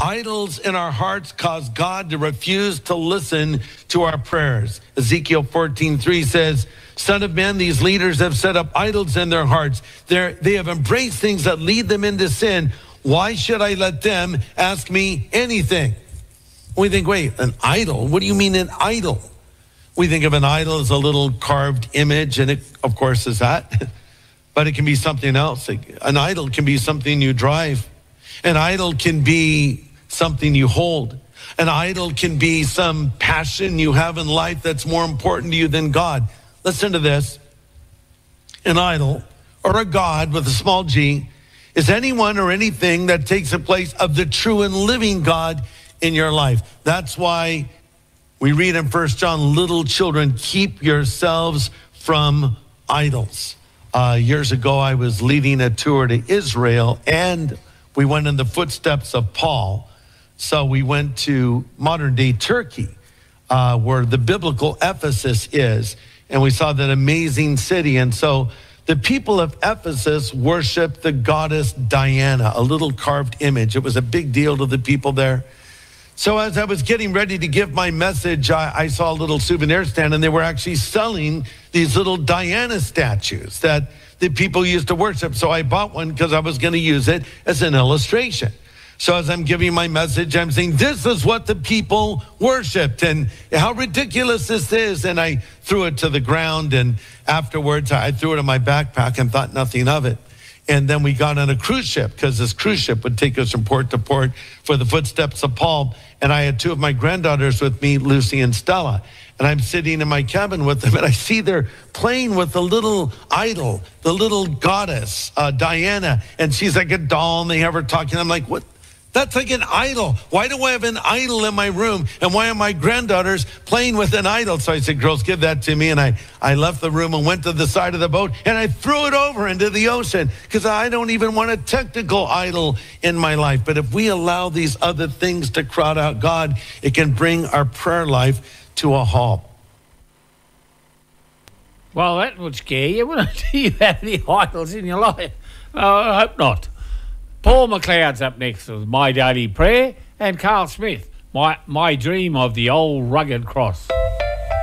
Idols in our hearts cause God to refuse to listen to our prayers. Ezekiel 14:3 says, Son of man, these leaders have set up idols in their hearts. They have embraced things that lead them into sin. Why should I let them ask me anything? We think, wait, an idol? What do you mean an idol? We think of an idol as a little carved image, and it, of course, is that. But it can be something else. An idol can be something you drive. An idol can be something you hold. An idol can be some passion you have in life that's more important to you than God. Listen to this. An idol, or a god with a small g, is anyone or anything that takes the place of the true and living God in your life. That's why we read in 1 John, little children, keep yourselves from idols. Years ago, I was leading a tour to Israel, and we went in the footsteps of Paul. So we went to modern-day Turkey, where the biblical Ephesus is, and we saw that amazing city. And so the people of Ephesus worshiped the goddess Diana, a little carved image. It was a big deal to the people there. So as I was getting ready to give my message, I saw a little souvenir stand, and they were actually selling these little Diana statues that the people used to worship. So I bought one because I was going to use it as an illustration. So as I'm giving my message, I'm saying, this is what the people worshiped and how ridiculous this is. And I threw it to the ground, and afterwards I threw it in my backpack and thought nothing of it. And then we got on a cruise ship, because this cruise ship would take us from port to port for the footsteps of Paul. And I had two of my granddaughters with me, Lucy and Stella. And I'm sitting in my cabin with them, and I see they're playing with the little idol, the little goddess, Diana. And she's like a doll, and they have her talking. I'm like, what? That's like an idol. Why do I have an idol in my room? And why are my granddaughters playing with an idol? So I said, girls, give that to me. And I left the room and went to the side of the boat, and I threw it over into the ocean, because I don't even want a technical idol in my life. But if we allow these other things to crowd out God, it can bring our prayer life to a halt. Well, that would scare you. Do you have any idols in your life? I hope not. Paul McLeod's up next with My Daily Prayer, and Carl Smith, my dream of the old rugged cross.